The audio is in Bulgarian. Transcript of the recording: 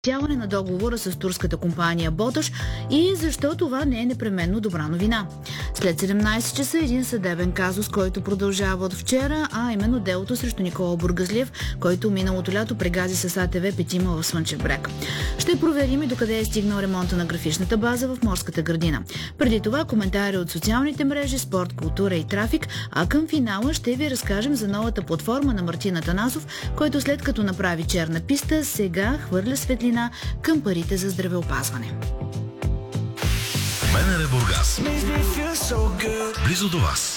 прекратяване на договора с турската компания Боташ и защо това не е непременно добра новина. След 17 часа един съдебен казус, който продължава от вчера, а именно делото срещу Никола Бургазлиев, който миналото лято прегази с АТВ петима в Слънчев бряг. Ще проверим и докъде е стигнал ремонта на графичната база в Морската градина. Преди това коментари от социалните мрежи, спорт, култура и трафик, а към финала ще ви разкажем за новата платформа на Мартин Атанасов, който след като направи черна писта, сега хвърля светлина към парите за здравеопазване. БНР Бургас. Близо до вас.